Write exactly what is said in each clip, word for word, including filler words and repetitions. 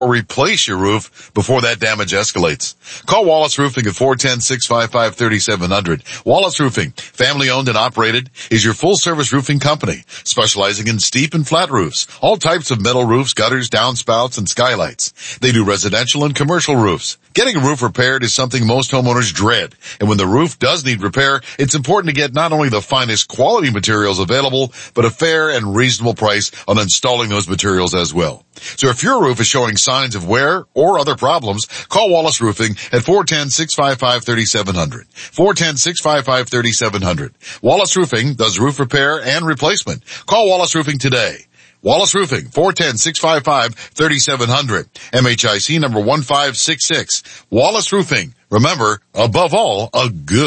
or replace your roof before that damage escalates. Call Wallace Roofing at four one zero, six five five, three seven zero zero. Wallace Roofing, family owned and operated, is your full service roofing company, specializing in steep and flat roofs, all types of metal roofs, gutters, downspouts, and skylights. They do residential and commercial roofs. Getting a roof repaired is something most homeowners dread, and when the roof does need repair, it's important to get not only the finest quality materials available, but a fair and reasonable price on installing those materials as well. So if your roof is showing signs of wear or other problems, call Wallace Roofing at four one zero, six five five, three seven zero zero. four one zero, six five five, three seven zero zero. Wallace Roofing does roof repair and replacement. Call Wallace Roofing today. Wallace Roofing, four one zero, six five five, three seven zero zero. M H I C number one five six six. Wallace Roofing. Remember, above all, a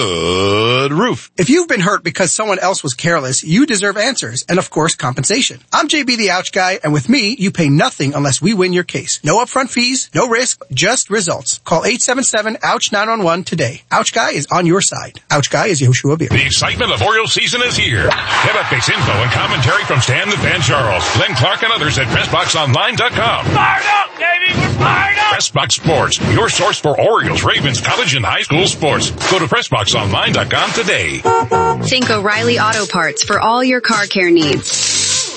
good roof. If you've been hurt because someone else was careless, you deserve answers and, of course, compensation. I'm J B the Ouch Guy, and with me, you pay nothing unless we win your case. No upfront fees, no risk, just results. Call eight seven seven, ouch nine one one today. Ouch Guy is on your side. Ouch Guy is Yoshua Beer. The excitement of Orioles season is here. Get updates, info, and commentary from Stan the Fan Charles, Glenn Clark, and others at press box online dot com. Fired up, baby! We're fired up! PressBox Sports, your source for Orioles, Ravens, college, and high school sports. Go to press box online dot com today. Think O'Reilly Auto Parts for all your car care needs.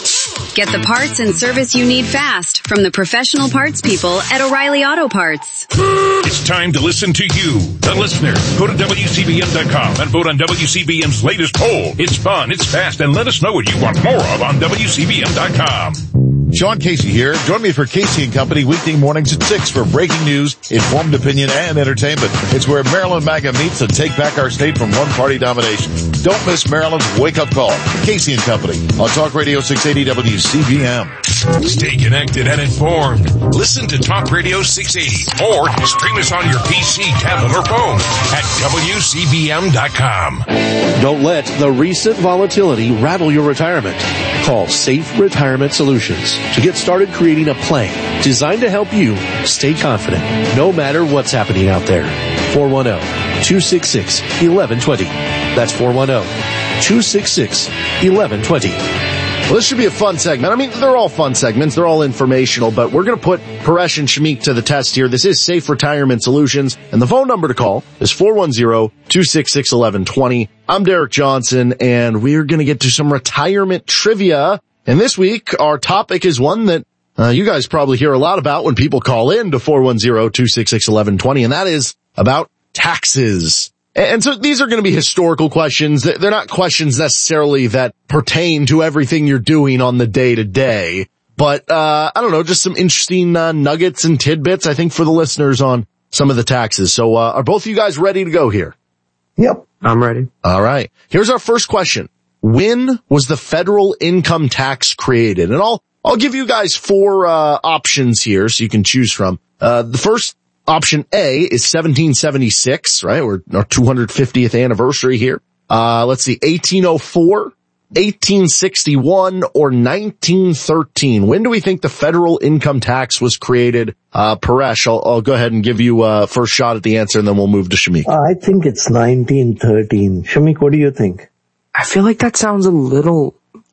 Get the parts and service you need fast from the professional parts people at O'Reilly Auto Parts. It's time to listen to you, the listener. Go to W C B M dot com and vote on W C B M's latest poll. It's fun, it's fast, and let us know what you want more of on W C B M dot com. Sean Casey here. Join me for Casey and Company weekday mornings at six for breaking news, informed opinion, and entertainment. It's where Maryland MAGA meets to take back our state from one-party domination. Don't miss Maryland's wake-up call. Casey and Company on Talk Radio six eighty W C B M. Stay connected and informed. Listen to Talk Radio six eighty or stream us on your P C, tablet, or phone at W C B M dot com. Don't let the recent volatility rattle your retirement. Call Safe Retirement Solutions to get started creating a plan designed to help you stay confident no matter what's happening out there. four one zero, two six six, one one two zero. That's four one zero, two six six, one one two zero. Well, this should be a fun segment. I mean, they're all fun segments. They're all informational, but we're going to put Paresh and Shamik to the test here. This is Safe Retirement Solutions, and the phone number to call is four one zero, two six six, one one two zero. I'm Derek Johnson, and we're going to get to some retirement trivia. And this week, our topic is one that uh, you guys probably hear a lot about when people call in to four one zero, two six six, one one two zero, and that is about taxes. And so these are going to be historical questions. They're not questions necessarily that pertain to everything you're doing on the day to day. But, uh, I don't know, just some interesting, uh, nuggets and tidbits, I think, for the listeners on some of the taxes. So, uh, are both of you guys ready to go here? Yep, I'm ready. All right. Here's our first question. When was the federal income tax created? And I'll, I'll give you guys four, uh, options here so you can choose from. Uh, the first option A is seventeen seventy-six, right? We're our two hundred fiftieth anniversary here. Uh, let's see, eighteen oh four, eighteen sixty-one, or nineteen thirteen. When do we think the federal income tax was created? Uh, Paresh, I'll, I'll go ahead and give you a first shot at the answer, and then we'll move to Shamik. Uh, I think it's nineteen thirteen. Shamik, what do you think? I feel like that sounds a little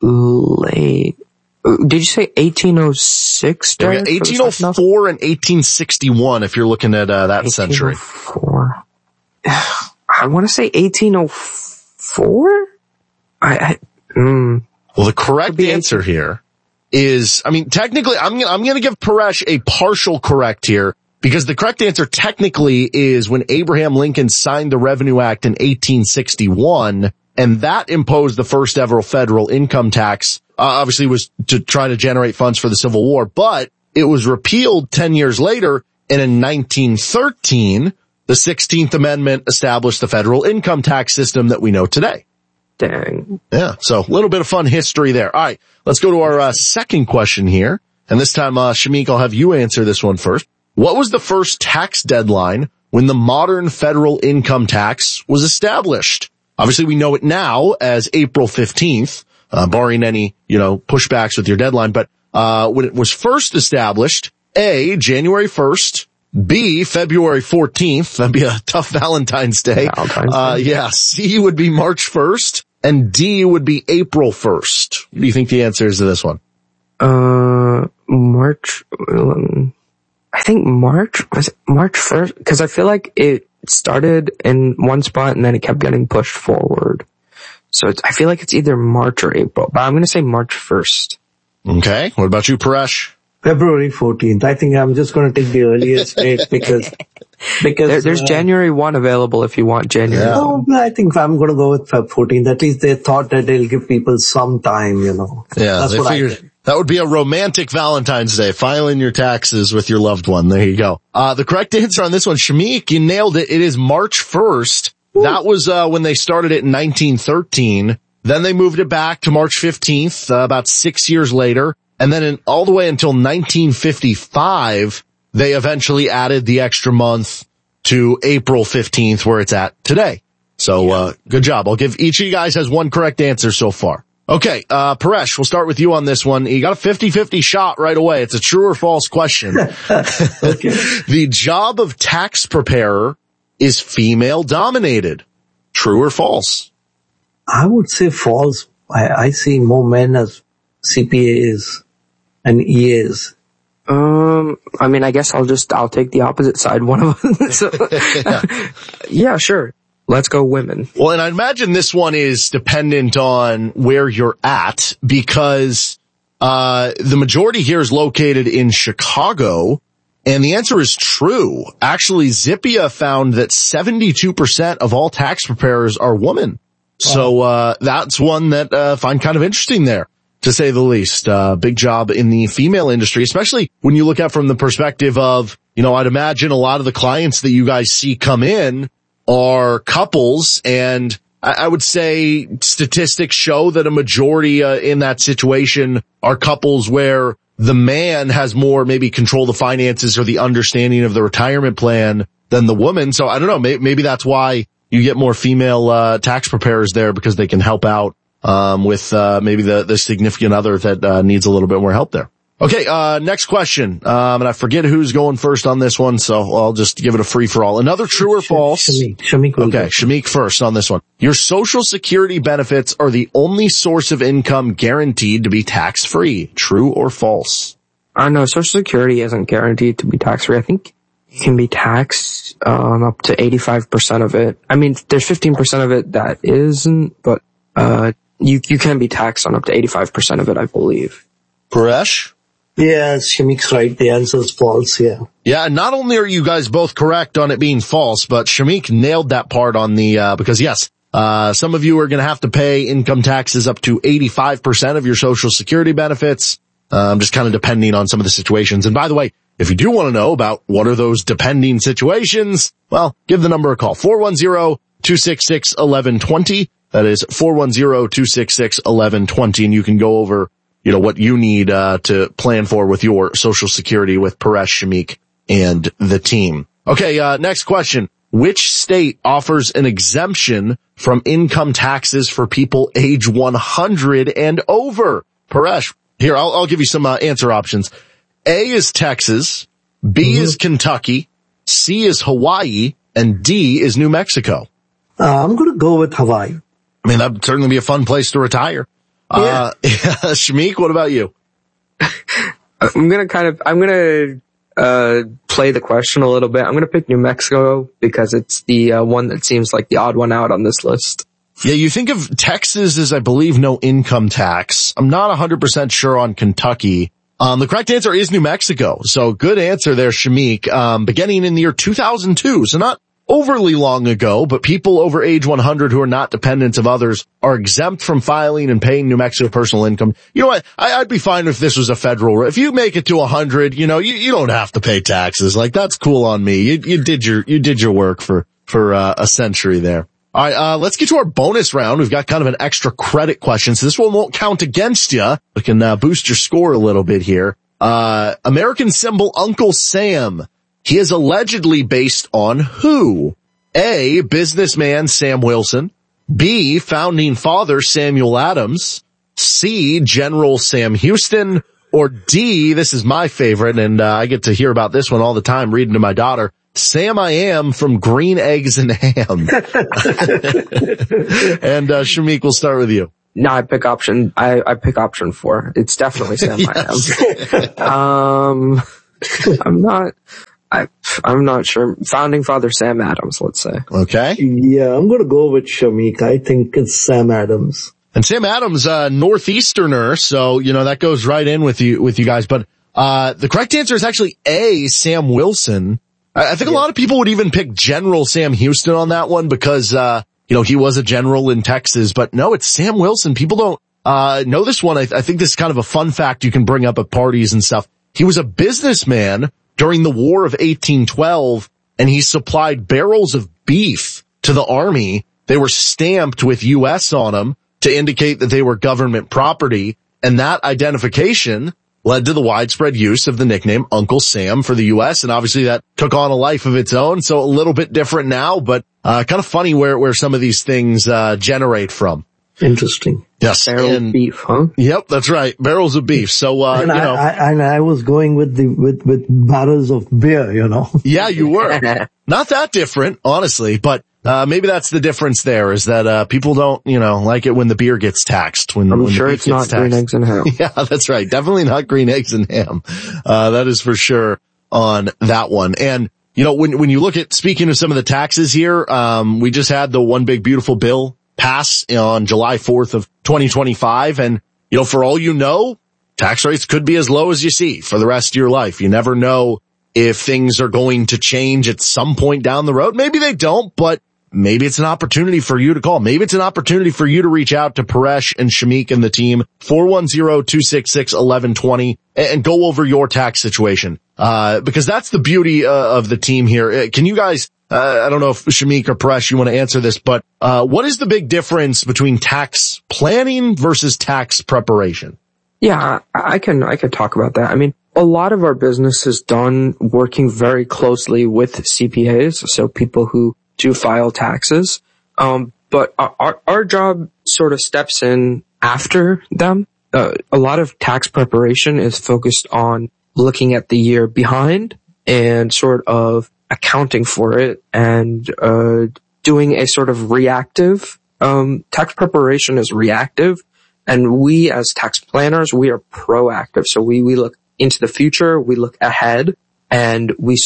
late. Did you say eighteen oh six? Yeah, eighteen oh four and eighteen sixty-one if you're looking at uh, that century. eighteen oh four. I want to say eighteen oh four? I, I mm. Well, the correct answer here is, I mean, technically, I'm gonna, I'm gonna give Paresh a partial correct here, because the correct answer technically is when Abraham Lincoln signed the Revenue Act in eighteen sixty-one, and that imposed the first ever federal income tax. Uh, obviously was to try to generate funds for the Civil War, but it was repealed ten years later, and in nineteen thirteen, the sixteenth Amendment established the federal income tax system that we know today. Dang. Yeah, so a little bit of fun history there. All right, let's go to our uh, second question here, and this time, uh, Shamik, I'll have you answer this one first. What was the first tax deadline when the modern federal income tax was established? Obviously, we know it now as April fifteenth. Uh, barring any, you know, pushbacks with your deadline. But, uh, when it was first established, A, January first, B, February fourteenth. That'd be a tough Valentine's Day. Valentine's uh, Day. yeah. C would be March first, and D would be April first. What do you think the answer is to this one? Uh, March, um, I think March, was it March first? Because I feel like it started in one spot and then it kept getting pushed forward. So it's, I feel like it's either March or April, but I'm going to say March first. Okay. What about you, Paresh? February fourteenth. I think I'm just going to take the earliest date because, because there, there's uh, January first available if you want January. Yeah. No, I think I'm going to go with Feb fourteenth. At least they thought that they'll give people some time, you know. Yeah. That's they what figured- I think. That would be a romantic Valentine's Day, filing your taxes with your loved one. There you go. Uh, the correct answer on this one, Shamik, you nailed it. It is March first. Ooh. That was, uh, when they started it in nineteen thirteen. Then they moved it back to March fifteenth, uh, about six years later. And then in, all the way until nineteen fifty-five, they eventually added the extra month to April fifteenth, where it's at today. So, uh, good job. I'll give each of you guys has one correct answer so far. Okay, uh, Paresh, we'll start with you on this one. You got a fifty-fifty shot right away. It's a true or false question. Okay. The job of tax preparer is female dominated. True or false? I would say false. I, I see more men as C P As and E As. Um, I mean, I guess I'll just, I'll take the opposite side, one of them. So, yeah. Yeah, sure. Let's go women. Well, and I imagine this one is dependent on where you're at because, uh, the majority here is located in Chicago. And the answer is true. Actually, Zippia found that seventy-two percent of all tax preparers are women. Wow. So, uh, that's one that, uh, I find kind of interesting there, to say the least. Uh, big job in the female industry, especially when you look at from the perspective of, you know, I'd imagine a lot of the clients that you guys see come in are couples, and I would say statistics show that a majority uh, in that situation are couples where the man has more maybe control of the finances or the understanding of the retirement plan than the woman. So I don't know, maybe, maybe that's why you get more female uh, tax preparers there, because they can help out um with uh maybe the the significant other that uh, needs a little bit more help there. Okay, uh, next question. Um, and I forget who's going first on this one, so I'll just give it a free for all. Another true or false? Shamik. Shamik will okay, go. Shamik first on this one. Your Social Security benefits are the only source of income guaranteed to be tax-free. True or false? Uh, no, Social Security isn't guaranteed to be tax-free. I think you can be taxed, um, up to eighty-five percent of it. I mean, there's fifteen percent of it that isn't, but, uh, you, you can be taxed on up to eighty-five percent of it, I believe. Paresh? Yeah, Shamik's right. The answer is false, yeah. Yeah, and not only are you guys both correct on it being false, but Shamik nailed that part on the, uh, because yes, uh, some of you are going to have to pay income taxes up to eighty-five percent of your Social Security benefits, um, just kind of depending on some of the situations. And by the way, if you do want to know about what are those depending situations, well, give the number a call. four one zero, two six six, one one two zero. That is four one zero, two six six, one one two zero, and you can go over you know, what you need, uh, to plan for with your Social Security with Paresh, Shamik, and the team. Okay, uh, next question. Which state offers an exemption from income taxes for people age one hundred and over? Paresh, here, I'll, I'll give you some, uh, answer options. A is Texas, B mm-hmm. is Kentucky, C is Hawaii, and D is New Mexico. Uh, I'm gonna go with Hawaii. I mean, that'd certainly be a fun place to retire. Yeah. Uh, Shamik, what about you? I'm gonna kind of, I'm gonna, uh, play the question a little bit. I'm gonna pick New Mexico because it's the, uh, one that seems like the odd one out on this list. Yeah, you think of Texas as, I believe, no income tax. I'm not one hundred percent sure on Kentucky. Um, the correct answer is New Mexico. So good answer there, Shamik. Um, beginning in the year two thousand two. So not overly long ago, but people over age one hundred who are not dependents of others are exempt from filing and paying New Mexico personal income. You know what? I, I'd be fine if this was a federal. If you make it to one hundred, you know, you, you don't have to pay taxes. Like, that's cool on me. You, you did your, you did your work for, for, uh, a century there. All right, uh, let's get to our bonus round. We've got kind of an extra credit question, so this one won't count against you. We can, uh, boost your score a little bit here. Uh, American symbol Uncle Sam. He is allegedly based on who? A, businessman Sam Wilson. B, founding father Samuel Adams. C, General Sam Houston. Or D, this is my favorite, and uh, I get to hear about this one all the time reading to my daughter, Sam I Am from Green Eggs and Ham. And uh, Shamik, we'll start with you. No, I pick option, I, I pick option four. It's definitely Sam I Am. um... I'm not, I, I'm not sure. Founding father Sam Adams, let's say. Okay. Yeah, I'm going to go with Shamik. I think it's Sam Adams. And Sam Adams, uh, Northeasterner, so, you know, that goes right in with you, with you guys. But, uh, the correct answer is actually A, Sam Wilson. I, I think yeah. a lot of people would even pick General Sam Houston on that one because, uh, you know, he was a general in Texas. But no, it's Sam Wilson. People don't, uh, know this one. I, I think this is kind of a fun fact you can bring up at parties and stuff. He was a businessman during the War of eighteen twelve, and he supplied barrels of beef to the army. They were stamped with U S on them to indicate that they were government property, and that identification led to the widespread use of the nickname Uncle Sam for the U S, and obviously that took on a life of its own, so a little bit different now, but uh kind of funny where where some of these things uh generate from. Interesting. Yes. Barrels of beef, huh? Yep, that's right. Barrels of beef. So, uh, and you I, know. I, and I was going with the, with, with barrels of beer, you know. Yeah, you were. Not that different, honestly, but, uh, maybe that's the difference there is that, uh, people don't, you know, like it when the beer gets taxed. When, I'm when sure the it's beef not gets taxed. green eggs and ham. Yeah, that's right. Definitely not green eggs and ham. Uh, that is for sure on that one. And, you know, when, when you look at, speaking of some of the taxes here, um, we just had the one big beautiful bill pass on July fourth of twenty twenty-five. And, you know, for all you know, tax rates could be as low as you see for the rest of your life. You never know if things are going to change at some point down the road. Maybe they don't, but maybe it's an opportunity for you to call. Maybe it's an opportunity for you to reach out to Paresh and Shamik and the team, four one zero, two six six, one one two zero, and go over your tax situation. Uh, because that's the beauty uh, of the team here. Can you guys, uh, I don't know if Shamik or Paresh, you want to answer this, but, uh, what is the big difference between tax planning versus tax preparation? Yeah, I, I can, I can talk about that. I mean, a lot of our business is done working very closely with C P As, so people who do file taxes. Um, but our, our job sort of steps in after them. Uh, a lot of tax preparation is focused on looking at the year behind and sort of accounting for it and, uh, doing a sort of reactive, um, tax preparation is reactive. And we as tax planners, we are proactive. So we, we look into the future, we look ahead, and we,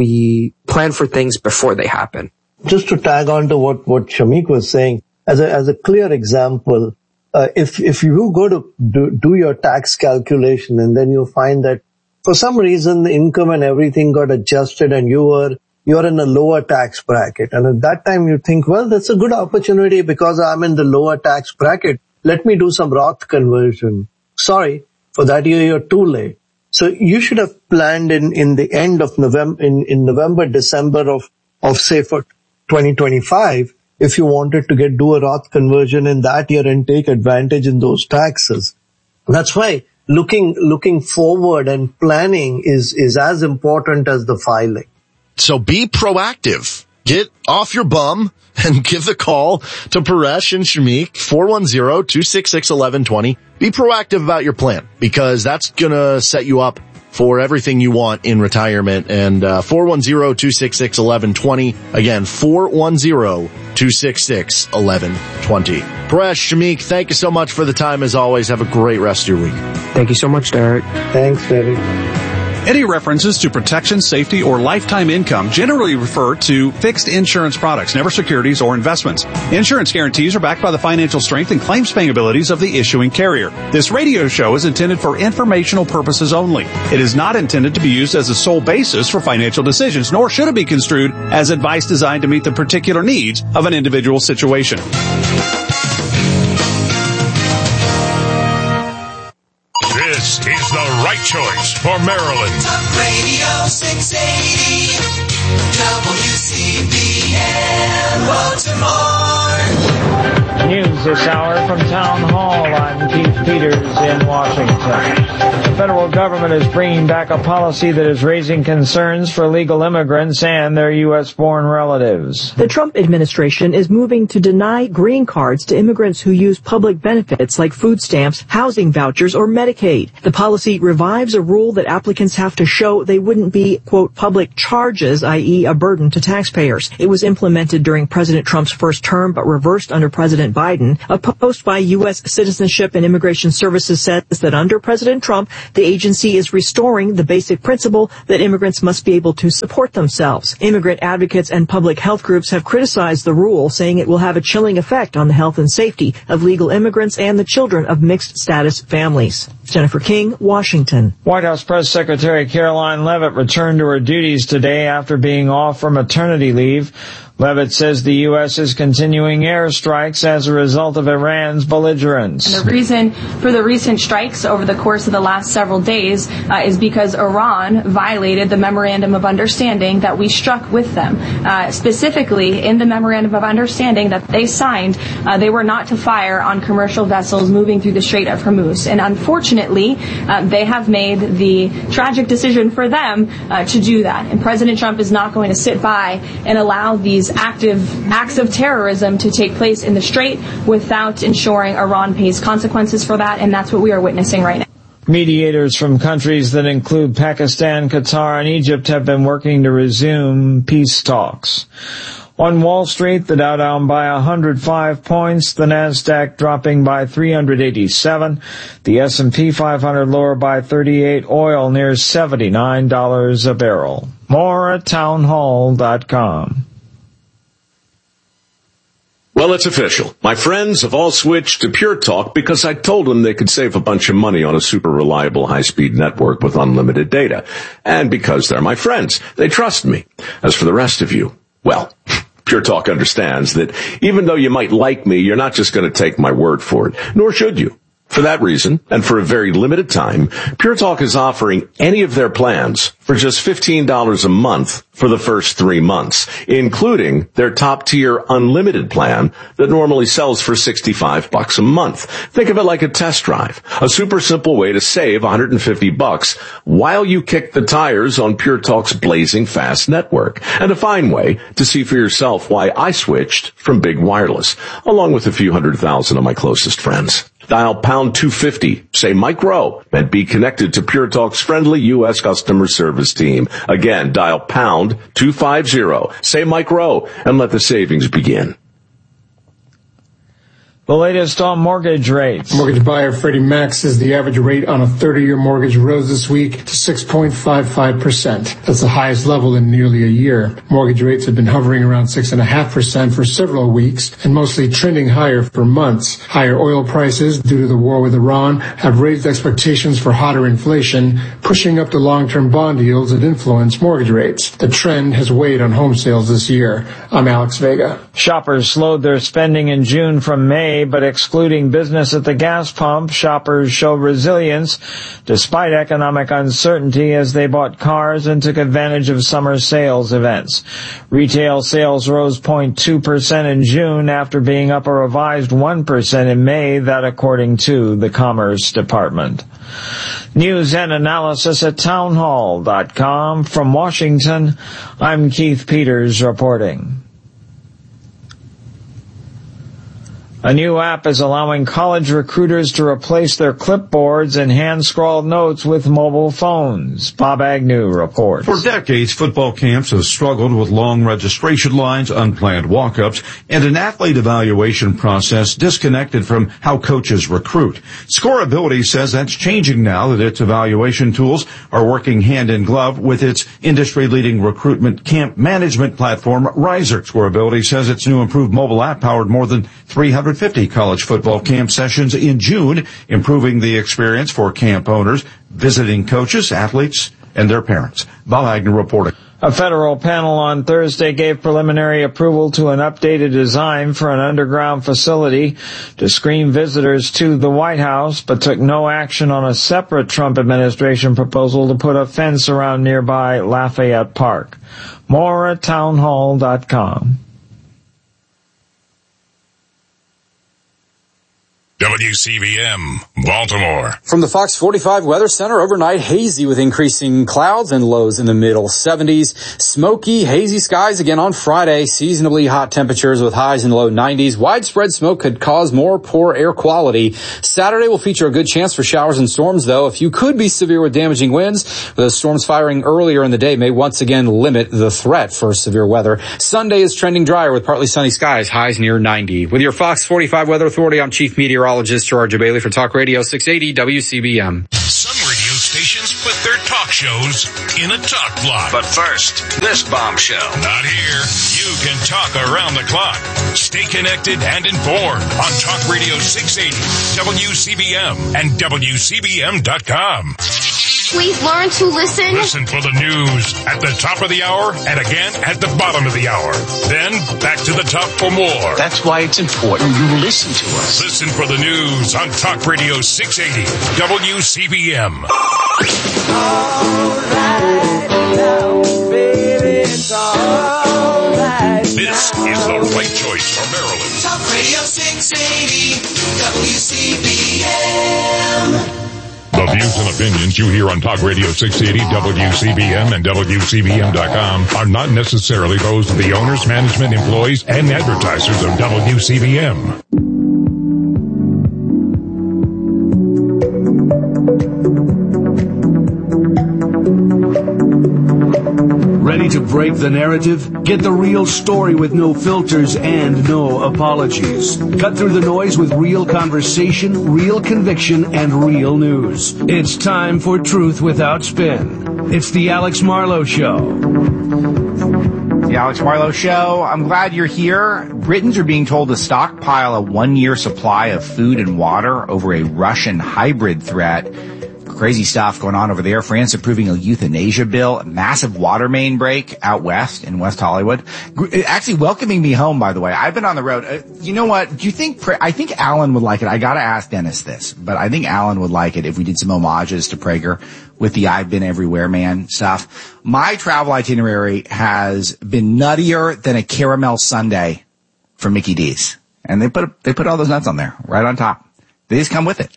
we plan for things before they happen. Just to tag on to what, what Shamik was saying, as a, as a clear example, uh, if, if you go to do, do your tax calculation and then you find that for some reason the income and everything got adjusted and you were, you're in a lower tax bracket. And at that time you think, well, that's a good opportunity because I'm in the lower tax bracket. Let me do some Roth conversion. Sorry, for that year you're too late. So you should have planned in, in the end of November, in, in November, December of, of say for twenty twenty-five, if you wanted to get, do a Roth conversion in that year and take advantage in those taxes. That's why looking, looking forward and planning is, is as important as the filing. So be proactive. Get off your bum and give the call to Paresh and Shamik, four one zero, two six six, one one two zero. Be proactive about your plan because that's gonna set you up for everything you want in retirement. And uh four one zero, two six six, one one two zero. Again, four one zero, two six six, one one two zero. Paresh, Shamik, thank you so much for the time as always. Have a great rest of your week. Thank you so much, Derek. Thanks, Derek. Any references to protection, safety, or lifetime income generally refer to fixed insurance products, never securities or investments. Insurance guarantees are backed by the financial strength and claims paying abilities of the issuing carrier. This radio show is intended for informational purposes only. It is not intended to be used as a sole basis for financial decisions, nor should it be construed as advice designed to meet the particular needs of an individual situation. This is the right choice for Maryland. Talk Radio six eighty, W C B N, Baltimore. News this hour from Town Hall. I'm Keith Peters in Washington. The federal government is bringing back a policy that is raising concerns for illegal immigrants and their U S-born relatives. The Trump administration is moving to deny green cards to immigrants who use public benefits like food stamps, housing vouchers, or Medicaid. The policy revives a rule that applicants have to show they wouldn't be, quote, public charges, that is a burden to taxpayers. It was implemented during President Trump's first term but reversed under President Biden. Washington. A post by U S Citizenship and Immigration Services says that under President Trump, the agency is restoring the basic principle that immigrants must be able to support themselves. Immigrant advocates and public health groups have criticized the rule, saying it will have a chilling effect on the health and safety of legal immigrants and the children of mixed status families. Jennifer King, Washington. White House Press Secretary Caroline Leavitt returned to her duties today after being off for maternity leave. Leavitt says the U S is continuing airstrikes as a result of Iran's belligerence. And the reason for the recent strikes over the course of the last several days uh, is because Iran violated the Memorandum of Understanding that we struck with them. Uh, specifically, in the Memorandum of Understanding that they signed, uh, they were not to fire on commercial vessels moving through the Strait of Hormuz. And unfortunately, uh, they have made the tragic decision for them uh, to do that. And President Trump is not going to sit by and allow these active acts of terrorism to take place in the Strait without ensuring Iran pays consequences for that, and that's what we are witnessing right now. Mediators from countries that include Pakistan, Qatar, and Egypt have been working to resume peace talks. On Wall Street, the Dow down by one hundred five points, the Nasdaq dropping by three hundred eighty-seven, the S and P five hundred lower by thirty-eight, oil near seventy-nine dollars a barrel. More at townhall dot com. Well, it's official. My friends have all switched to Pure Talk because I told them they could save a bunch of money on a super reliable high-speed network with unlimited data. And because they're my friends, they trust me. As for the rest of you, well, Pure Talk understands that even though you might like me, you're not just going to take my word for it, nor should you. For that reason, and for a very limited time, Pure Talk is offering any of their plans for just fifteen dollars a month for the first three months, including their top-tier unlimited plan that normally sells for sixty-five bucks a month. Think of it like a test drive, a super simple way to save one hundred fifty bucks while you kick the tires on Pure Talk's blazing fast network, and a fine way to see for yourself why I switched from Big Wireless, along with a few hundred thousand of my closest friends. Dial pound two fifty, say Mike Rowe, and be connected to Pure Talk's friendly U S customer service team. Again, dial pound two fifty, say Mike Rowe, and let the savings begin. The latest on mortgage rates. Mortgage buyer Freddie Mac says the average rate on a thirty-year mortgage rose this week to six point five five percent. That's the highest level in nearly a year. Mortgage rates have been hovering around six point five percent for several weeks and mostly trending higher for months. Higher oil prices due to the war with Iran have raised expectations for hotter inflation, pushing up the long-term bond yields that influence mortgage rates. The trend has weighed on home sales this year. I'm Alex Vega. Shoppers slowed their spending in June from May, but excluding business at the gas pump, shoppers showed resilience despite economic uncertainty as they bought cars and took advantage of summer sales events. Retail sales rose zero point two percent in June after being up a revised one percent in May, that according to the Commerce Department. News and analysis at townhall dot com. From Washington, I'm Keith Peters reporting. A new app is allowing college recruiters to replace their clipboards and hand-scrawled notes with mobile phones. Bob Agnew reports. For decades, football camps have struggled with long registration lines, unplanned walk-ups, and an athlete evaluation process disconnected from how coaches recruit. Scoreability says that's changing now that its evaluation tools are working hand in glove with its industry-leading recruitment camp management platform, Riser. Scoreability says its new improved mobile app powered more than three hundred fifty college football camp sessions in June, improving the experience for camp owners, visiting coaches, athletes, and their parents. Bob Agnew reporting. A federal panel on Thursday gave preliminary approval to an updated design for an underground facility to screen visitors to the White House, but took no action on a separate Trump administration proposal to put a fence around nearby Lafayette Park. More at townhall dot com. W C B M, Baltimore. From the Fox forty-five Weather Center, overnight hazy with increasing clouds and lows in the middle seventies. Smoky, hazy skies again on Friday. Seasonably hot temperatures with highs in the low nineties. Widespread smoke could cause more poor air quality. Saturday will feature a good chance for showers and storms, though. A few could be severe with damaging winds. The storms firing earlier in the day may once again limit the threat for severe weather. Sunday is trending drier with partly sunny skies, highs near ninety. With your Fox forty-five Weather Authority, I'm Chief Meteorologist Gerard Bailey for Talk Radio six eighty W C B M. Some radio stations put their talk shows in a talk block. But first, this bombshell. Not here. You can talk around the clock. Stay connected and informed on Talk Radio six eighty, W C B M, and W C B M dot com. Please learn to listen. Listen for the news at the top of the hour and again at the bottom of the hour. Then back to the top for more. That's why it's important you listen to us. Listen for the news on Talk Radio six eighty W C B M. All right now, baby, it's all right. This is the right choice for Maryland. Talk Radio six eighty W C B M. The views and opinions you hear on Talk Radio six eighty W C B M and W C B M dot com are not necessarily those of the owners, management, employees, and advertisers of W C B M. Ready to break the narrative? Get the real story with no filters and no apologies. Cut through the noise with real conversation, real conviction, and real news. It's time for Truth Without Spin. It's the Alex Marlowe Show. The Alex Marlowe Show. I'm glad you're here. Britons are being told to stockpile a one-year supply of food and water over a Russian hybrid threat. Crazy stuff going on over there. France approving a euthanasia bill, a massive water main break out west in West Hollywood. Actually welcoming me home, by the way. I've been on the road. Uh, you know what? Do you think, I think Alan would like it. I gotta ask Dennis this, but I think Alan would like it if we did some homages to Prager with the I've Been Everywhere Man stuff. My travel itinerary has been nuttier than a caramel sundae from Mickey D's. And they put, they put all those nuts on there, right on top. They just come with it.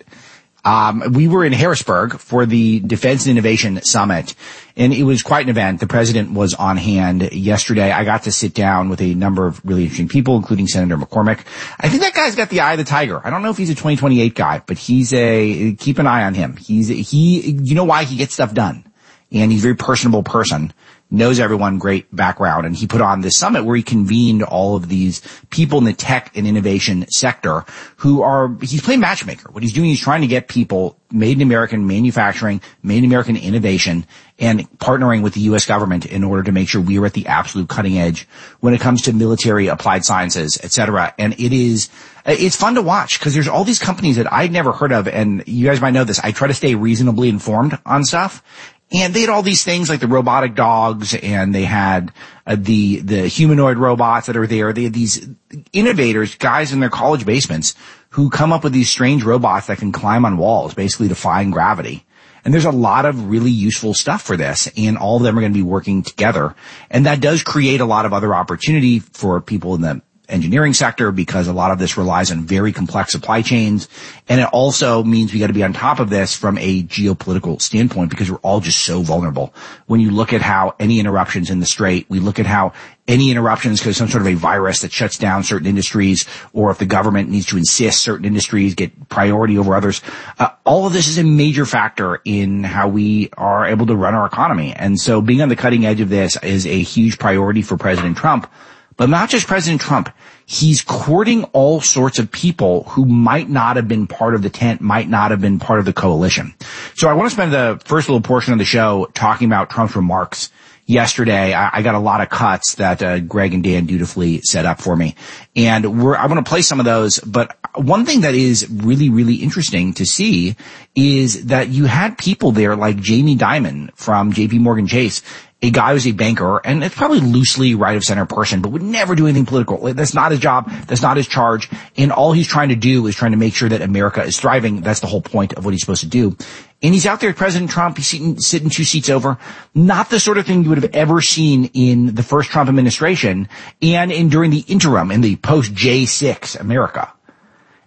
Um, we were in Harrisburg for the Defense and Innovation Summit, and it was quite an event. The president was on hand yesterday. I got to sit down with a number of really interesting people, including Senator McCormick. I think that guy's got the eye of the tiger. I don't know if he's a twenty twenty-eight guy, but he's a, keep an eye on him. He's, he, you know why he gets stuff done. And he's a very personable person. Knows everyone, great background, and he put on this summit where he convened all of these people in the tech and innovation sector who are, he's playing matchmaker. What he's doing, he's trying to get people made in American manufacturing, made in American innovation, and partnering with the U S government in order to make sure we are at the absolute cutting edge when it comes to military, applied sciences, et cetera. And it is, it's fun to watch because there's all these companies that I'd never heard of, and you guys might know this. I try to stay reasonably informed on stuff. And they had all these things like the robotic dogs, and they had uh, the the humanoid robots that are there. They had these innovators, guys in their college basements, who come up with these strange robots that can climb on walls, basically defying gravity. And there's a lot of really useful stuff for this, and all of them are going to be working together. And that does create a lot of other opportunity for people in the engineering sector, because a lot of this relies on very complex supply chains. And it also means we got to be on top of this from a geopolitical standpoint, because we're all just so vulnerable. When you look at how any interruptions in the Strait, we look at how any interruptions because some sort of a virus that shuts down certain industries, or if the government needs to insist certain industries get priority over others, uh, all of this is a major factor in how we are able to run our economy. And so being on the cutting edge of this is a huge priority for President Trump. But not just President Trump. He's courting all sorts of people who might not have been part of the tent, might not have been part of the coalition. So I want to spend the first little portion of the show talking about Trump's remarks yesterday. I, I got a lot of cuts that uh, Greg and Dan dutifully set up for me. And we're, I want to play some of those. But one thing that is really, really interesting to see is that you had people there like Jamie Dimon from J P Morgan Chase, a guy who's a banker, and it's probably loosely right of center person, but would never do anything political. That's not his job. That's not his charge. And all he's trying to do is trying to make sure that America is thriving. That's the whole point of what he's supposed to do. And he's out there, President Trump. He's sitting, sitting two seats over. Not the sort of thing you would have ever seen in the first Trump administration and in during the interim in the post J six America.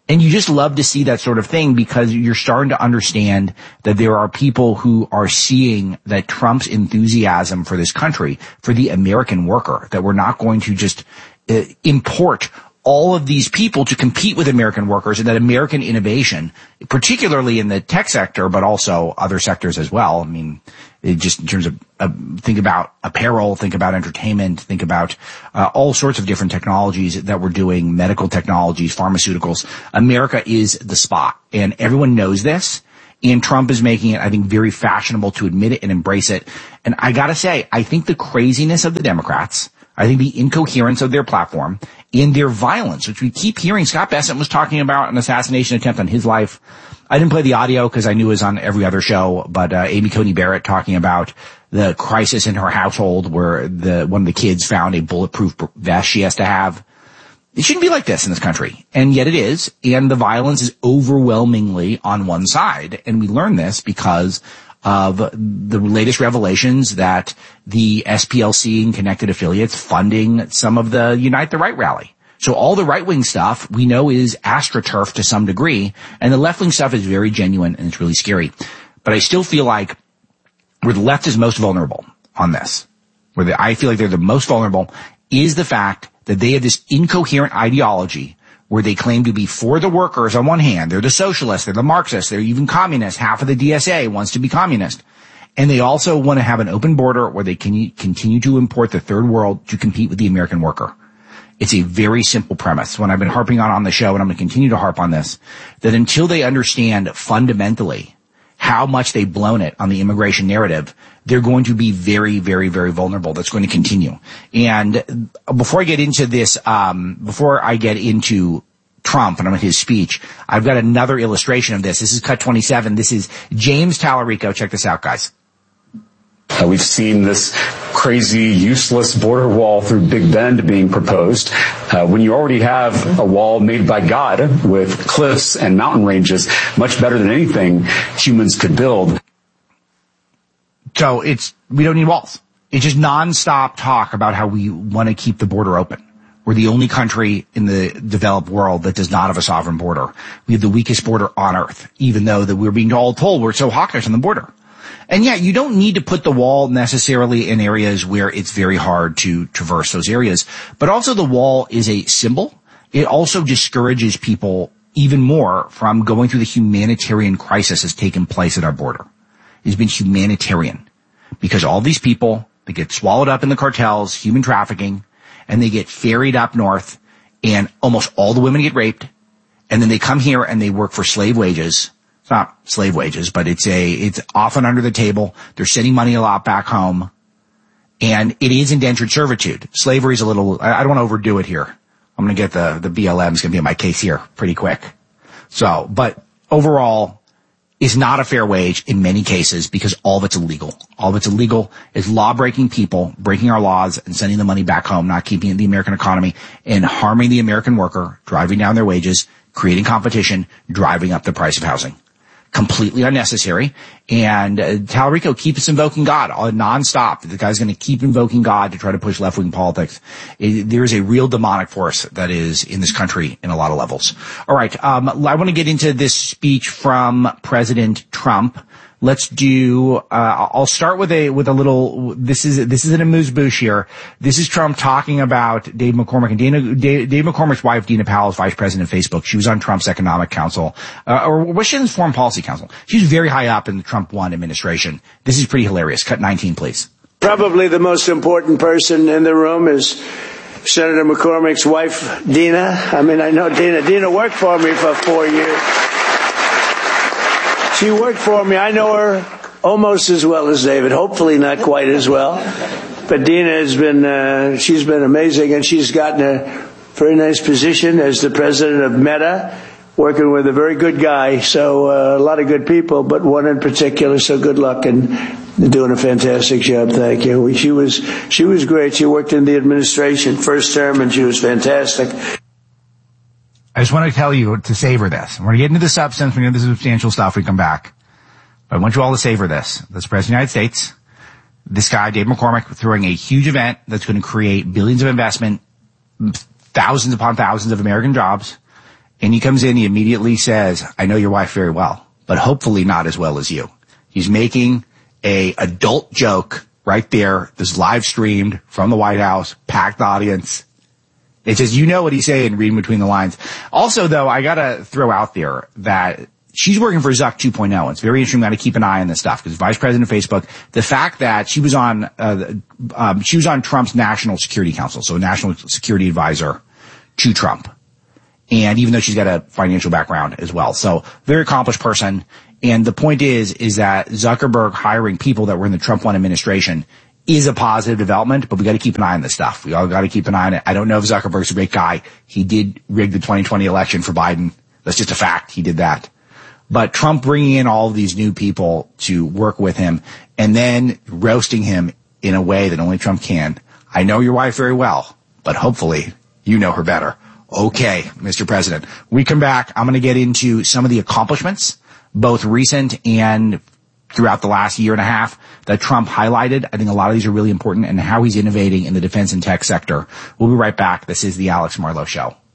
And you just love to see that sort of thing because you're starting to understand that there are people who are seeing that Trump's enthusiasm for this country, for the American worker, that we're not going to just uh, import all of these people to compete with American workers, and that American innovation, particularly in the tech sector, but also other sectors as well. I mean, it just in terms of, uh, think about apparel, think about entertainment, think about uh, all sorts of different technologies that we're doing, medical technologies, pharmaceuticals. America is the spot, and everyone knows this. And Trump is making it, I think, very fashionable to admit it and embrace it. And I gotta say, I think the craziness of the Democrats, I think the incoherence of their platform, and their violence, which we keep hearing. Scott Bessent was talking about an assassination attempt on his life. I didn't play the audio because I knew it was on every other show, but uh, Amy Coney Barrett talking about the crisis in her household where the one of the kids found a bulletproof vest she has to have. It shouldn't be like this in this country, and yet it is, and the violence is overwhelmingly on one side, and we learn this because of the latest revelations that the S P L C and connected affiliates funding some of the Unite the Right rally. So all the right-wing stuff we know is AstroTurf to some degree, and the left-wing stuff is very genuine and it's really scary. But I still feel like where the left is most vulnerable on this, where the, I feel like they're the most vulnerable, is the fact that they have this incoherent ideology where they claim to be for the workers on one hand. They're the socialists, they're the Marxists, they're even communists. Half of the D S A wants to be communist. And they also want to have an open border where they can continue to import the third world to compete with the American worker. It's a very simple premise. When I've been harping on on the show, and I'm going to continue to harp on this, that until they understand fundamentally how much they've blown it on the immigration narrative, they're going to be very, very, very vulnerable. That's going to continue. And before I get into this, um, before I get into Trump and his speech, I've got another illustration of this. This is Cut twenty-seven. This is James Tallarico. Check this out, guys. Uh, we've seen this crazy, useless border wall through Big Bend being proposed. Uh, when you already have a wall made by God with cliffs and mountain ranges, much better than anything humans could build. So it's, we don't need walls. It's just nonstop talk about how we want to keep the border open. We're the only country in the developed world that does not have a sovereign border. We have the weakest border on earth, even though that we're being all told we're so hawkish on the border. And yeah, you don't need to put the wall necessarily in areas where it's very hard to traverse those areas. But also the wall is a symbol. It also discourages people even more from going through the humanitarian crisis that's taken place at our border. It's been humanitarian because all these people, they get swallowed up in the cartels, human trafficking, and they get ferried up north, and almost all the women get raped, and then they come here and they work for slave wages. It's not slave wages, but it's a, it's often under the table. They're sending money a lot back home. And it is indentured servitude. Slavery is a little, I don't want to overdo it here. I'm going to get the, the B L M is going to be in my case here pretty quick. So, but overall, is not a fair wage in many cases because all of it's illegal. All of it's illegal is law-breaking people, breaking our laws and sending the money back home, not keeping the American economy, and harming the American worker, driving down their wages, creating competition, driving up the price of housing. Completely unnecessary. And uh, Tallarico keeps invoking God uh, nonstop. The guy's going to keep invoking God to try to push left-wing politics. It, there is a real demonic force that is in this country in a lot of levels. All right. Um, I want to get into this speech from President Trump. Let's do, uh, I'll start with a, with a little, this is, this is an amuse-bouche here. This is Trump talking about Dave McCormick, and Dana, Dave, Dave McCormick's wife, Dina Powell, is vice president of Facebook. She was on Trump's economic council, uh, or was she in his foreign policy council? She was very high up in the Trump one administration. This is pretty hilarious. Cut nineteen, please. Probably the most important person in the room is Senator McCormick's wife, Dina. I mean, I know Dina. Dina worked for me for four years. She worked for me. I know her almost as well as David. Hopefully not quite as well. But Dina has been, uh, she's been amazing, and she's gotten a very nice position as the president of Meta, working with a very good guy. So uh, a lot of good people, but one in particular. So good luck, and they're doing a fantastic job. Thank you. She was, she was great. She worked in the administration first term, and she was fantastic. I just want to tell you to savor this. We're going to get into the substance. We're going to get into the substantial stuff. We come back. But I want you all to savor this. This is the President of the United States. This guy, Dave McCormick, throwing a huge event that's going to create billions of investment, thousands upon thousands of American jobs. And he comes in, he immediately says, I know your wife very well, but hopefully not as well as you. He's making a adult joke right there. This live streamed from the White House, packed audience. It says, you know what he's saying, reading between the lines. Also, though, I gotta throw out there that she's working for Zuck two point oh. It's very interesting. We got to keep an eye on this stuff because Vice President of Facebook, the fact that she was on, uh, um, she was on Trump's National Security Council, so a national security advisor to Trump. And even though she's got a financial background as well. So very accomplished person. And the point is, is that Zuckerberg hiring people that were in the Trump one administration is a positive development, but we got to keep an eye on this stuff. We all got to keep an eye on it. I don't know if Zuckerberg's a great guy. He did rig the twenty twenty election for Biden. That's just a fact. He did that. But Trump bringing in all of these new people to work with him and then roasting him in a way that only Trump can. I know your wife very well, but hopefully you know her better. Okay, Mister President. We come back. I'm going to get into some of the accomplishments, both recent and throughout the last year and a half, that Trump highlighted. I think a lot of these are really important, and how he's innovating in the defense and tech sector. We'll be right back. This is the Alex Marlow Show.